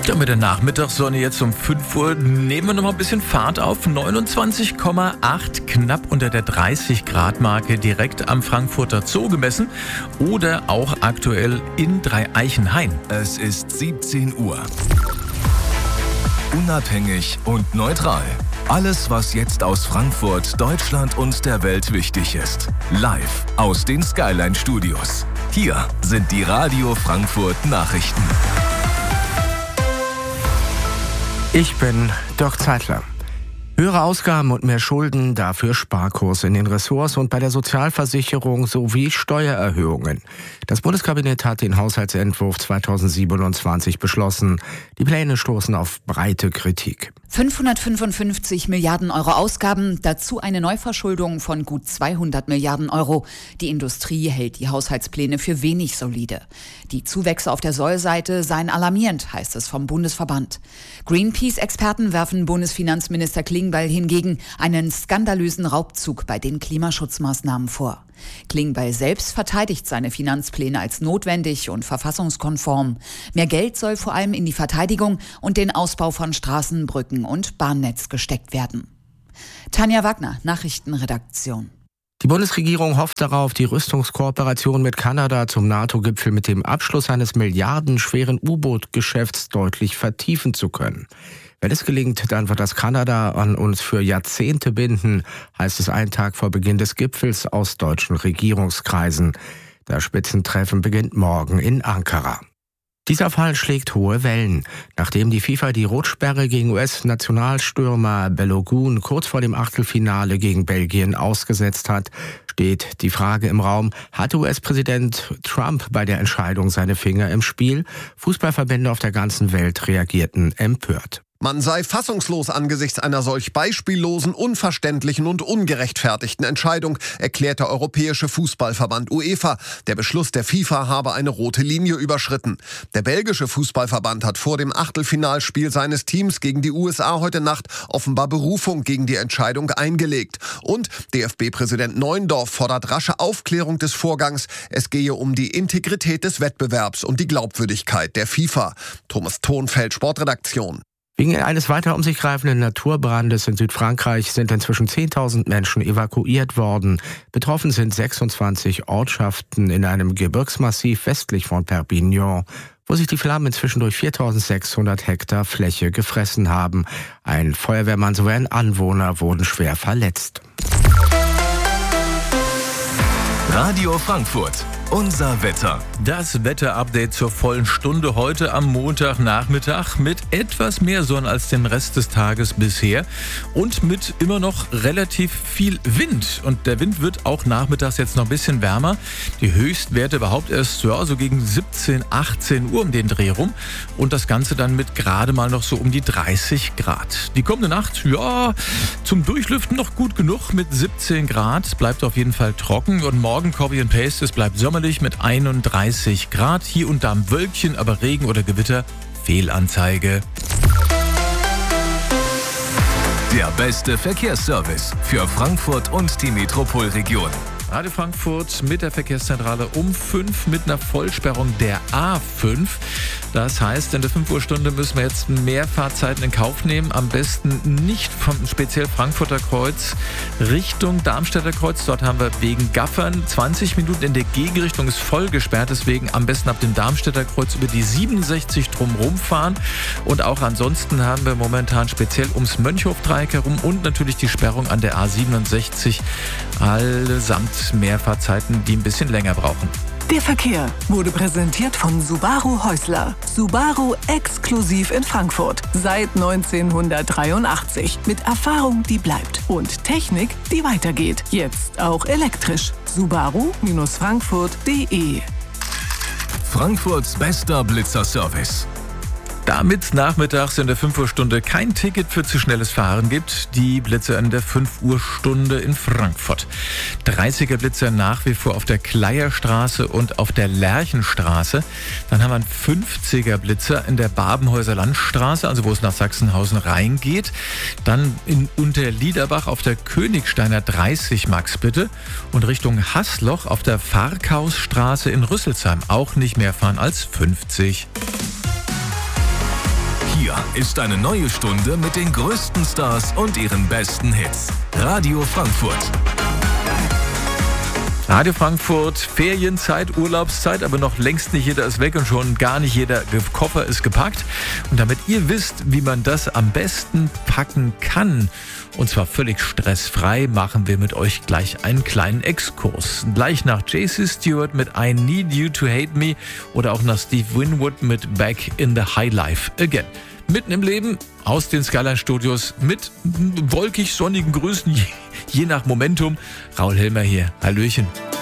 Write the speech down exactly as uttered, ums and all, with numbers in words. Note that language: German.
Ja, mit der Nachmittagssonne jetzt um fünf Uhr nehmen wir noch mal ein bisschen Fahrt auf. neunundzwanzig Komma acht, knapp unter der dreißig Grad Marke, direkt am Frankfurter Zoo gemessen oder auch aktuell in Dreieichenhain. Es ist siebzehn Uhr. Unabhängig und neutral. Alles, was jetzt aus Frankfurt, Deutschland und der Welt wichtig ist. Live aus den Skyline Studios. Hier sind die Radio Frankfurt Nachrichten. Ich bin Dirk Zeitler. Höhere Ausgaben und mehr Schulden, dafür Sparkurs in den Ressorts und bei der Sozialversicherung sowie Steuererhöhungen. Das Bundeskabinett hat den Haushaltsentwurf zweitausendsiebenundzwanzig beschlossen. Die Pläne stoßen auf breite Kritik. fünfhundertfünfundfünfzig Milliarden Euro Ausgaben, dazu eine Neuverschuldung von gut zweihundert Milliarden Euro. Die Industrie hält die Haushaltspläne für wenig solide. Die Zuwächse auf der Sollseite seien alarmierend, heißt es vom Bundesverband. Greenpeace-Experten werfen Bundesfinanzminister Klingbeil hingegen einen skandalösen Raubzug bei den Klimaschutzmaßnahmen vor. Klingbeil selbst verteidigt seine Finanzpläne als notwendig und verfassungskonform. Mehr Geld soll vor allem in die Verteidigung und den Ausbau von Straßen, Brücken und Bahnnetz gesteckt werden. Tanja Wagner, Nachrichtenredaktion. Die Bundesregierung hofft darauf, die Rüstungskooperation mit Kanada zum NATO-Gipfel mit dem Abschluss eines milliardenschweren U-Boot-Geschäfts deutlich vertiefen zu können. Wenn es gelingt, dann wird das Kanada an uns für Jahrzehnte binden, heißt es einen Tag vor Beginn des Gipfels aus deutschen Regierungskreisen. Das Spitzentreffen beginnt morgen in Ankara. Dieser Fall schlägt hohe Wellen. Nachdem die FIFA die Rotsperre gegen U S-Nationalstürmer Balogun kurz vor dem Achtelfinale gegen Belgien ausgesetzt hat, steht die Frage im Raum, hatte U S-Präsident Trump bei der Entscheidung seine Finger im Spiel? Fußballverbände auf der ganzen Welt reagierten empört. Man sei fassungslos angesichts einer solch beispiellosen, unverständlichen und ungerechtfertigten Entscheidung, erklärt der Europäische Fußballverband UEFA. Der Beschluss der FIFA habe eine rote Linie überschritten. Der belgische Fußballverband hat vor dem Achtelfinalspiel seines Teams gegen die U S A heute Nacht offenbar Berufung gegen die Entscheidung eingelegt. Und D F B-Präsident Neuendorf fordert rasche Aufklärung des Vorgangs. Es gehe um die Integrität des Wettbewerbs und die Glaubwürdigkeit der FIFA. Thomas Thonfeld, Sportredaktion. Wegen eines weiter um sich greifenden Naturbrandes in Südfrankreich sind inzwischen zehntausend Menschen evakuiert worden. Betroffen sind sechsundzwanzig Ortschaften in einem Gebirgsmassiv westlich von Perpignan, wo sich die Flammen inzwischen durch viertausendsechshundert Hektar Fläche gefressen haben. Ein Feuerwehrmann sowie ein Anwohner wurden schwer verletzt. Radio Frankfurt. Unser Wetter. Das Wetterupdate zur vollen Stunde heute am Montagnachmittag mit etwas mehr Sonne als den Rest des Tages bisher und mit immer noch relativ viel Wind. Und der Wind wird auch nachmittags jetzt noch ein bisschen wärmer. Die Höchstwerte überhaupt erst ja, so gegen siebzehn, achtzehn Uhr um den Dreh rum. Und das Ganze dann mit gerade mal noch so um die dreißig Grad. Die kommende Nacht, ja, zum Durchlüften noch gut genug mit siebzehn Grad. Bleibt auf jeden Fall trocken. Und morgen Copy and Paste, es bleibt sommerlich mit einunddreißig Grad. Hier und da ein Wölkchen, aber Regen oder Gewitter, Fehlanzeige. Der beste Verkehrsservice für Frankfurt und die Metropolregion. Radio Frankfurt mit der Verkehrszentrale um fünf mit einer Vollsperrung der A fünf. Das heißt, in der fünf Uhr Stunde müssen wir jetzt mehr Fahrzeiten in Kauf nehmen. Am besten nicht vom speziell Frankfurter Kreuz Richtung Darmstädter Kreuz. Dort haben wir wegen Gaffern zwanzig Minuten in der Gegenrichtung ist voll gesperrt. Deswegen am besten ab dem Darmstädter Kreuz über die siebenundsechzig drumherum fahren. Und auch ansonsten haben wir momentan speziell ums Mönchhof-Dreieck herum und natürlich die Sperrung an der A siebenundsechzig. Allesamt mehr Fahrzeiten, die ein bisschen länger brauchen. Der Verkehr wurde präsentiert von Subaru Häusler. Subaru exklusiv in Frankfurt. Seit neunzehnhundertdreiundachtzig. Mit Erfahrung, die bleibt. Und Technik, die weitergeht. Jetzt auch elektrisch. Subaru Frankfurt punkt de. Frankfurts bester Blitzerservice. Damit nachmittags in der fünf Uhr Stunde kein Ticket für zu schnelles Fahren gibt, die Blitzer in der fünf Uhr Stunde in Frankfurt. dreißiger Blitzer nach wie vor auf der Kleierstraße und auf der Lerchenstraße. Dann haben wir einen fünfziger Blitzer in der Babenhäuser Landstraße, also wo es nach Sachsenhausen reingeht. Dann in Unterliederbach auf der Königsteiner dreißig Max bitte. Und Richtung Haßloch auf der Farkhausstraße in Rüsselsheim auch nicht mehr fahren als fünfzig. Hier ist eine neue Stunde mit den größten Stars und ihren besten Hits. Radio Frankfurt. Radio Frankfurt, Ferienzeit, Urlaubszeit, aber noch längst nicht jeder ist weg und schon gar nicht jeder Koffer ist gepackt. Und damit ihr wisst, wie man das am besten packen kann, und zwar völlig stressfrei, machen wir mit euch gleich einen kleinen Exkurs. Gleich nach J C Stewart mit I Need You to Hate Me oder auch nach Steve Winwood mit Back in the High Life Again. Mitten im Leben aus den Skyline Studios mit wolkig sonnigen Grüßen, je, je nach Momentum. Raul Helmer hier. Hallöchen.